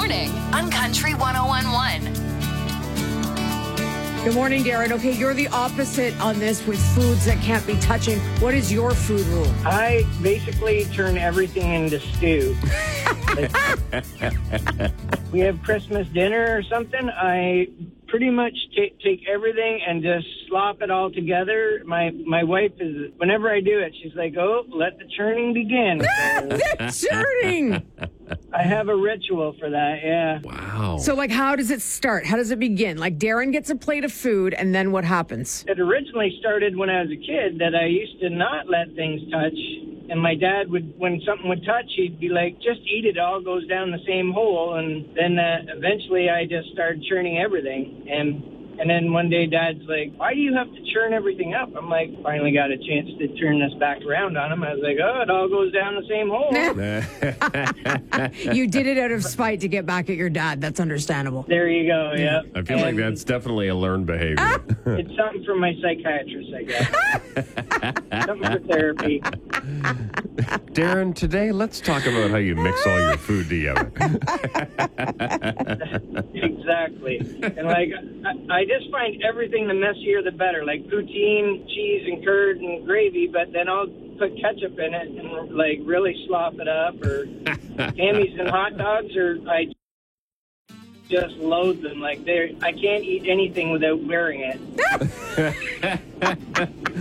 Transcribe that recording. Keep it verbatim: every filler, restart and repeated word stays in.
morning on Country one oh one point one. Good morning, Darren. Okay, you're the opposite on this with foods that can't be touching. What is your food rule? I basically turn everything into stew. Like, we have Christmas dinner or something. I pretty much t- take everything and just slop it all together. My my wife is, whenever I do it, she's like, oh, let the churning begin. The churning! I have a ritual for that, yeah. Wow. So, like, how does it start? How does it begin? Like, Darren gets a plate of food, and then what happens? It originally started when I was a kid that I used to not let things touch. And my dad would, when something would touch, he'd be like, just eat it, it all goes down the same hole. And then uh, eventually I just started churning everything. And and then one day Dad's like, why do you have to churn everything up? I'm like, finally got a chance to turn this back around on him. I was like, oh, it all goes down the same hole. You did it out of spite to get back at your dad. That's understandable. There you go, yeah. I feel like And that's definitely a learned behavior. it's something for my psychiatrist, I guess. Something for therapy. Darren, today let's talk about how you mix all your food together. Exactly. And like, I, I just find everything the messier the better, like poutine, cheese and curd and gravy, but then I'll put ketchup in it and like really slop it up, or hammies and hot dogs, or I just load them. Like, they're, I can't eat anything without wearing it.